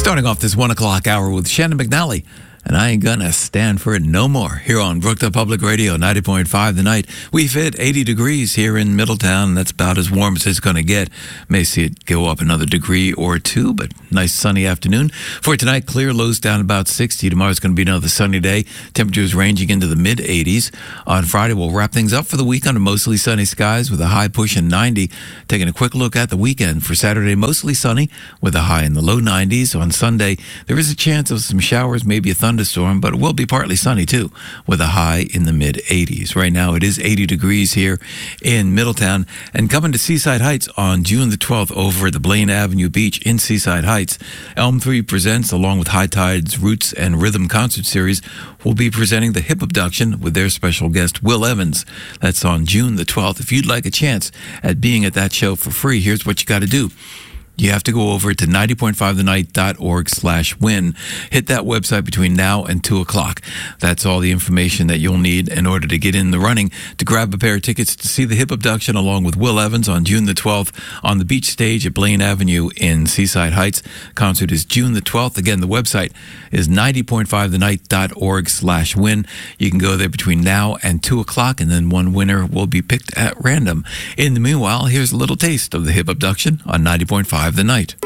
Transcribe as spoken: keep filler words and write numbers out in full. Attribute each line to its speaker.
Speaker 1: Starting off this one o'clock hour with Shannon McNally. And I ain't gonna stand for it no more. Here on Brookdale Public Radio, ninety point five The Night. We've hit eighty degrees here in Middletown. That's about as warm as it's going to get. May see it go up another degree or two, but nice sunny afternoon. For tonight, clear, lows down about sixty. Tomorrow's going to be another sunny day. Temperatures ranging into the mid-eighties. On Friday, we'll wrap things up for the week under mostly sunny skies with a high pushing ninety. Taking a quick look at the weekend. For Saturday, mostly sunny with a high in the low nineties. On Sunday, there is a chance of some showers, maybe a thunderstorm. Storm, but it will be partly sunny too, with a high in the mid-eighties. Right now, it is eighty degrees here in Middletown. And coming to Seaside Heights on June the twelfth over at the Blaine Avenue Beach in Seaside Heights, Elm three Presents, along with High Tide's Roots and Rhythm Concert Series, will be presenting the Hip Abduction with their special guest, Will Evans. That's on June the twelfth. If you'd like a chance at being at that show for free, here's what you got to do. You have to go over to ninety point five the night dot org slash win. Hit that website between now and two o'clock. That's all the information that you'll need in order to get in the running to grab a pair of tickets to see the Hip Abduction along with Will Evans on June the twelfth on the beach stage at Blaine Avenue in Seaside Heights. Concert is June the twelfth. Again, the website is ninety point five the night dot org slash win. You can go there between now and two o'clock, and then one winner will be picked at random. In the meanwhile, here's a little taste of the Hip Abduction on ninety point five The Night.